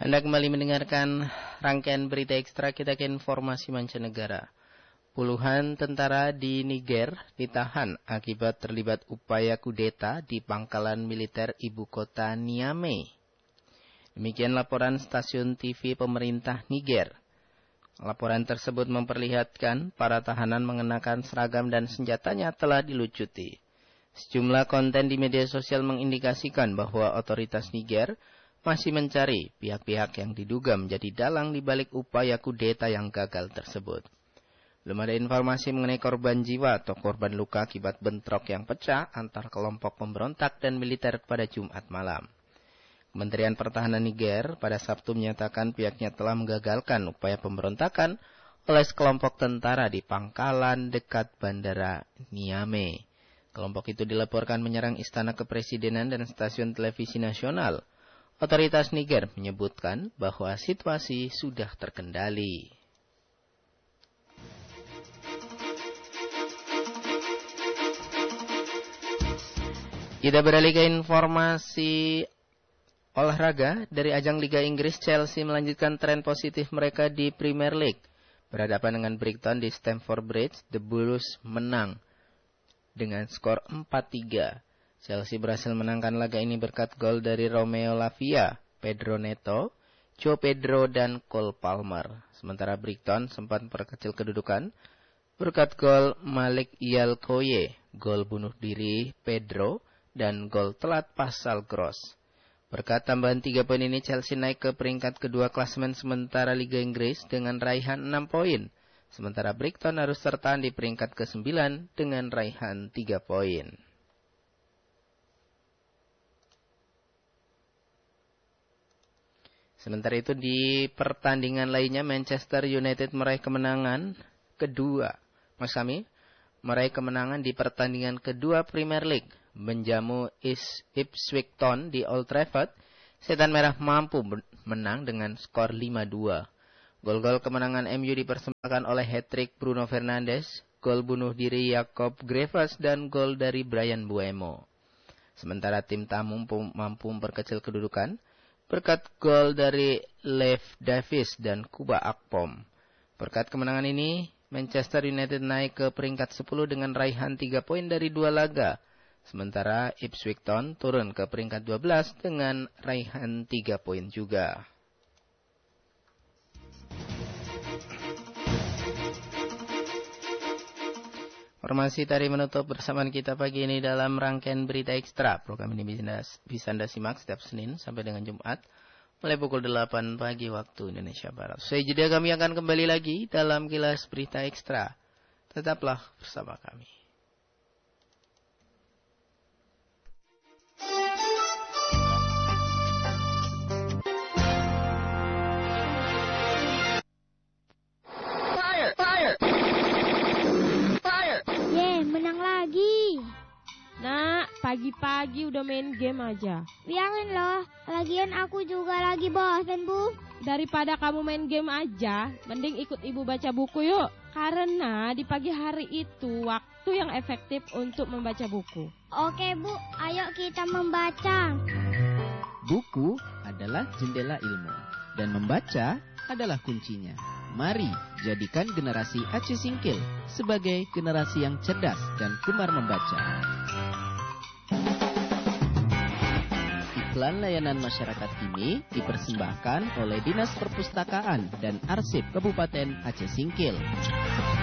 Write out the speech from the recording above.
Anda kembali mendengarkan rangkaian berita ekstra kita ke informasi mancanegara. Puluhan tentara di Niger ditahan akibat terlibat upaya kudeta di pangkalan militer ibu kota Niamey. Demikian laporan stasiun TV pemerintah Niger. Laporan tersebut memperlihatkan para tahanan mengenakan seragam dan senjatanya telah dilucuti. Sejumlah konten di media sosial mengindikasikan bahwa otoritas Niger masih mencari pihak-pihak yang diduga menjadi dalang di balik upaya kudeta yang gagal tersebut. Belum ada informasi mengenai korban jiwa atau korban luka akibat bentrok yang pecah antar kelompok pemberontak dan militer pada Jumat malam. Kementerian Pertahanan Niger pada Sabtu menyatakan pihaknya telah menggagalkan upaya pemberontakan oleh sekelompok tentara di pangkalan dekat bandara Niamey. Kelompok itu dilaporkan menyerang istana kepresidenan dan stasiun televisi nasional. Otoritas Niger menyebutkan bahwa situasi sudah terkendali. Kita beralih ke informasi olahraga. Dari ajang Liga Inggris, Chelsea melanjutkan tren positif mereka di Premier League. Berhadapan dengan Brighton di Stamford Bridge, The Blues menang dengan skor 4-3. Chelsea berhasil menangkan laga ini berkat gol dari Romeo Lavia, Pedro Neto, Joe Pedro, dan Cole Palmer. Sementara Brighton sempat memperkecil kedudukan berkat gol Malik Yalkoye, gol bunuh diri Pedro, dan gol telat Pascal Gross. Berkat tambahan 3 poin ini, Chelsea naik ke peringkat kedua klasemen sementara Liga Inggris dengan raihan 6 poin. Sementara Brighton harus tertahan di peringkat ke-9 dengan raihan 3 poin. Sementara itu di pertandingan lainnya, Manchester United meraih kemenangan di pertandingan kedua Premier League. Menjamu Ipswich Town di Old Trafford, Setan Merah mampu menang dengan skor 5-2. Gol-gol kemenangan MU dipersembahkan oleh hat-trick Bruno Fernandes, gol bunuh diri Jacob Greaves, dan gol dari Bryan Mbeumo. Sementara tim tamu mampu memperkecil kedudukan berkat gol dari Lev Davis dan Kuba Akpom. Berkat kemenangan ini, Manchester United naik ke peringkat 10 dengan raihan 3 poin dari 2 laga. Sementara Ipswich Town turun ke peringkat 12 dengan raihan 3 poin juga. Informasi tadi menutup persamaan kita pagi ini dalam rangkaian berita ekstra. Program ini bisa Anda simak setiap Senin sampai dengan Jumat mulai pukul 8 pagi waktu Indonesia Barat. Usai jeda kami akan kembali lagi dalam kilas berita ekstra. Tetaplah bersama kami. Menang lagi. Nak, pagi-pagi udah main game aja. Biarin loh, lagian aku juga lagi bosan, Bu. Daripada kamu main game aja, mending ikut ibu baca buku yuk. Karena di pagi hari itu waktu yang efektif untuk membaca buku. Oke, Bu, ayo kita membaca. Buku adalah jendela ilmu, dan membaca adalah kuncinya. Mari jadikan generasi Aceh Singkil sebagai generasi yang cerdas dan gemar membaca. Iklan layanan masyarakat ini dipersembahkan oleh Dinas Perpustakaan dan Arsip Kabupaten Aceh Singkil.